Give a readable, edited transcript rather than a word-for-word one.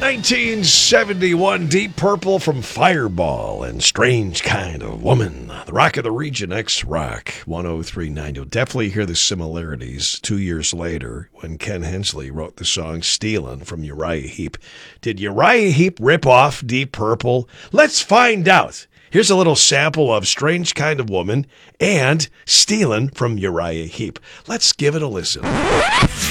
1971, Deep Purple from Fireball and Strange Kind of Woman. The Rock of the Region, X-Rock, 103.9. You'll definitely hear the similarities 2 years later when Ken Hensley wrote the song Stealin' from Uriah Heep. Did Uriah Heep rip off Deep Purple? Let's find out. Here's a little sample of Strange Kind of Woman and Stealin' from Uriah Heep. Let's give it a listen.